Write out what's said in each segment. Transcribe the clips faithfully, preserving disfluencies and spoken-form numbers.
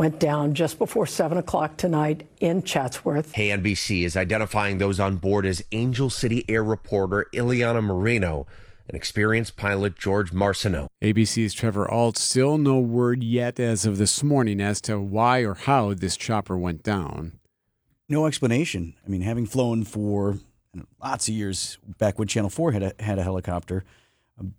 went down just before seven o'clock tonight in Chatsworth. K N B C is identifying those on board as Angel City Air reporter Ileana Moreno and experienced pilot George Marcineau. A B C's Trevor Alt, still no word yet as of this morning as to why or how this chopper went down. No explanation. I mean, having flown for lots of years back when Channel four had a, had a helicopter, um,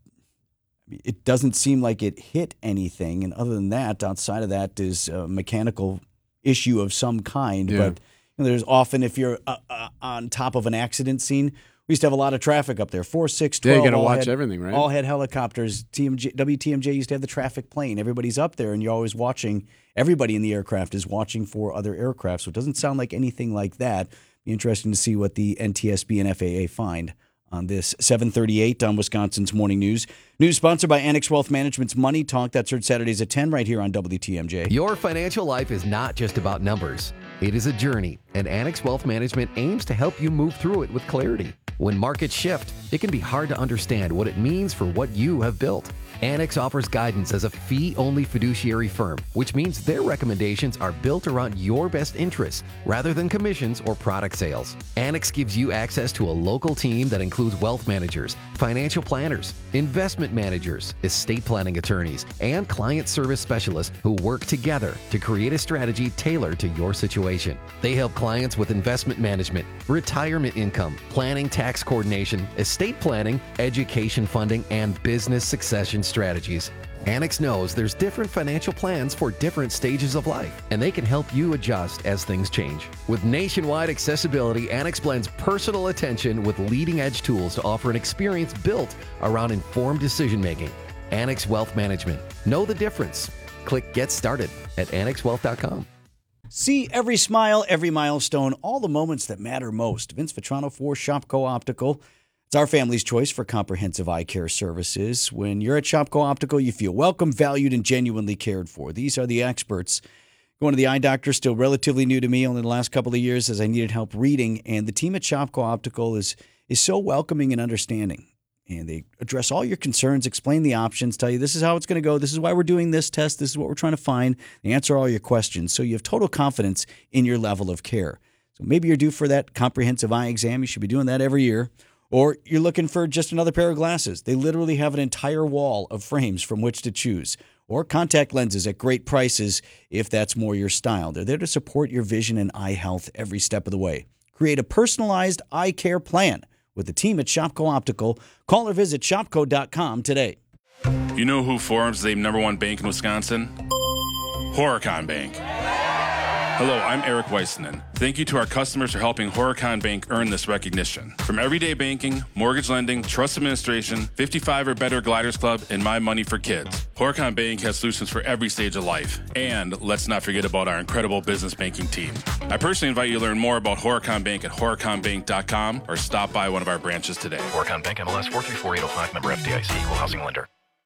it doesn't seem like it hit anything. And other than that, outside of that is a mechanical issue of some kind. Yeah. But you know, there's often, if you're uh, uh, on top of an accident scene, we used to have a lot of traffic up there. Four, six, twelve. Yeah, you got to all watch had, everything, right? All had helicopters. T M J, W T M J used to have the traffic plane. Everybody's up there, and you're always watching. Everybody in the aircraft is watching for other aircraft. So it doesn't sound like anything like that. Be interesting to see what the N T S B and F A A find on this. seven thirty-eight on Wisconsin's Morning News. News sponsored by Annex Wealth Management's Money Talk. That's heard Saturdays at ten right here on W T M J. Your financial life is not just about numbers. It is a journey, and Annex Wealth Management aims to help you move through it with clarity. When markets shift, it can be hard to understand what it means for what you have built. Annex offers guidance as a fee-only fiduciary firm, which means their recommendations are built around your best interests rather than commissions or product sales. Annex gives you access to a local team that includes wealth managers, financial planners, investment managers, estate planning attorneys, and client service specialists who work together to create a strategy tailored to your situation. They help clients with investment management, retirement income, planning, tax coordination, estate planning, education funding, and business succession strategies. Annex knows there's different financial plans for different stages of life, and they can help you adjust as things change. With nationwide accessibility, Annex blends personal attention with leading-edge tools to offer an experience built around informed decision-making. Annex Wealth Management. Know the difference. Click Get Started at annex wealth dot com. See every smile, every milestone, all the moments that matter most. Vince Vitrano for Shopko Optical. It's our family's choice for comprehensive eye care services. When you're at Shopko Optical, you feel welcome, valued, and genuinely cared for. These are the experts. Going to the eye doctor, still relatively new to me, only the last couple of years as I needed help reading. And the team at Shopko Optical is, is so welcoming and understanding. And they address all your concerns, explain the options, tell you this is how it's going to go, this is why we're doing this test, this is what we're trying to find. They answer all your questions, so you have total confidence in your level of care. So maybe you're due for that comprehensive eye exam. You should be doing that every year. Or you're looking for just another pair of glasses. They literally have an entire wall of frames from which to choose. Or contact lenses at great prices if that's more your style. They're there to support your vision and eye health every step of the way. Create a personalized eye care plan with the team at Shopko Optical. Call or visit shopko dot com today. You know who forms the number one bank in Wisconsin? Horicon Bank. Hello, I'm Eric Weissman. Thank you to our customers for helping Horicon Bank earn this recognition. From everyday banking, mortgage lending, trust administration, fifty-five or better Gliders Club, and My Money for Kids, Horicon Bank has solutions for every stage of life. And let's not forget about our incredible business banking team. I personally invite you to learn more about Horicon Bank at horicon bank dot com or stop by one of our branches today. Horicon Bank, M L S four three four eight oh five, member F D I C, equal housing lender.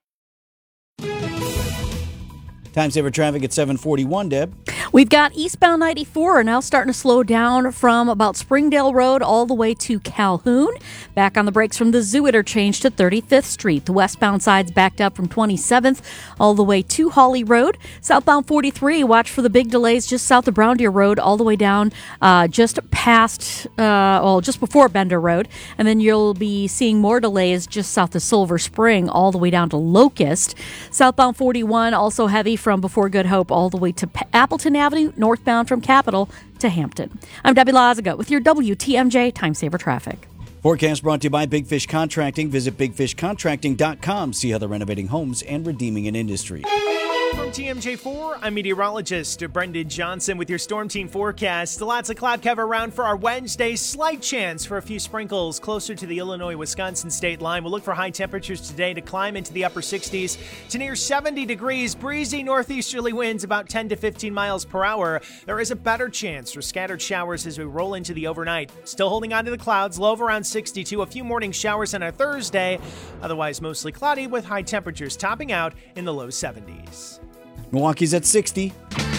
Time saver traffic at seven forty-one, Deb. We've got eastbound ninety-four now starting to slow down from about Springdale Road all the way to Calhoun. Back on the brakes from the Zoo interchange to thirty-fifth Street. The westbound side's backed up from twenty-seventh all the way to Hawley Road. Southbound forty-three, watch for the big delays just south of Brown Deer Road all the way down uh, just past, uh, well, just before Bender Road. And then you'll be seeing more delays just south of Silver Spring all the way down to Locust. Southbound forty-one, also heavy from before Good Hope all the way to P- Appleton Avenue, northbound from Capitol to Hampton. I'm Debbie Lazaga with your W T M J Time Saver Traffic. Forecast brought to you by Big Fish Contracting. Visit big fish contracting dot com. See how they're renovating homes and redeeming an industry. From T M J four, I'm meteorologist Brendan Johnson with your Storm Team forecast. Lots of cloud cover around for our Wednesday. Slight chance for a few sprinkles closer to the Illinois-Wisconsin state line. We'll look for high temperatures today to climb into the upper sixties to near seventy degrees. Breezy northeasterly winds about ten to fifteen miles per hour. There is a better chance for scattered showers as we roll into the overnight. Still holding on to the clouds, low of around sixty-two. A few morning showers on our Thursday. Otherwise mostly cloudy with high temperatures topping out in the low seventies. Milwaukee's at sixty.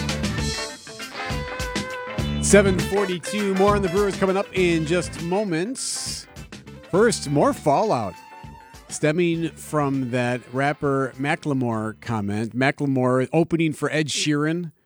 seven forty-two. More on the Brewers coming up in just moments. First, more fallout stemming from that rapper Macklemore comment. Macklemore opening for Ed Sheeran